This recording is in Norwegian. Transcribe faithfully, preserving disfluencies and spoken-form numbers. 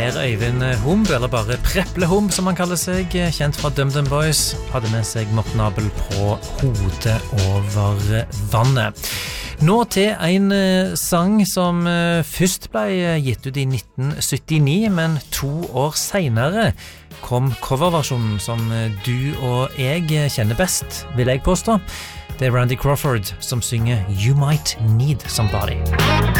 Per Øyvind Humb, eller bare Preple Humb som han kaller seg, kjent fra DumDum Boys, hadde med seg Morten Abel på Hodet over vannet. Nå til en sang som først ble gitt ut i nitten syttini, men to år senere kom coverversjonen som du og jeg kjenner best, vil jeg påstå. Det er Randy Crawford som synger You Might Need Somebody.